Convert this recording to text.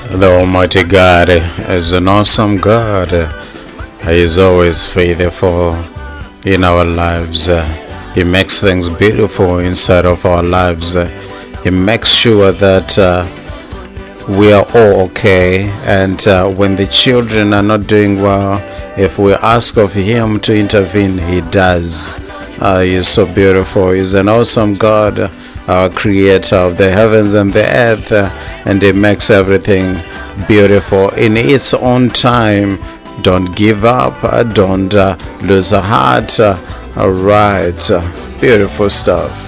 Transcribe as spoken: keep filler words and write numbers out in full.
The Almighty God is an awesome God. He is always faithful in our lives. He makes things beautiful inside of our lives. He makes sure that uh, we are all okay. And uh, when the children are not doing well, if we ask of Him to intervene, He does. Uh, he is so beautiful. He's an awesome God, our creator of the heavens and the earth, uh, and He makes everything beautiful in its own time. Don't give up. Uh, don't uh, lose a heart. Uh, all right. Uh, beautiful stuff.